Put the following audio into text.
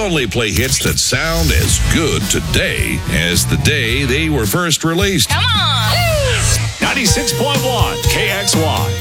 only play hits that sound as good today as the day they were first released. Come on! 96.1 KXY.